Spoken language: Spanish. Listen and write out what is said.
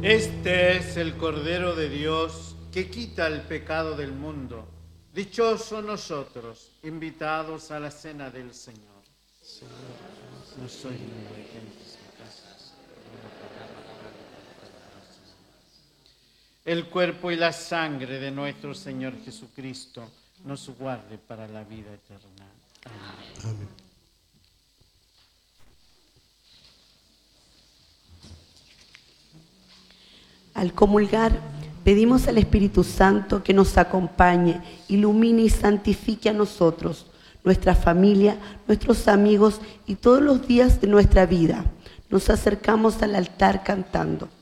Este es el Cordero de Dios que quita el pecado del mundo. Dichosos nosotros, invitados a la cena del Señor. Señor, no soy digno de que entres en casa. El cuerpo y la sangre de nuestro Señor Jesucristo nos guarde para la vida eterna. Amén. Amén. Al comulgar, pedimos al Espíritu Santo que nos acompañe, ilumine y santifique a nosotros, nuestra familia, nuestros amigos y todos los días de nuestra vida. Nos acercamos al altar cantando.